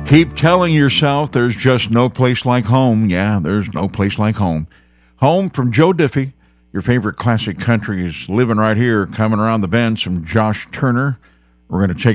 Keep telling yourself there's just no place like home. Yeah, there's no place like home. Home from Joe Diffie. Your favorite classic country is living right here, coming around the bend. Some Josh Turner. We're going to take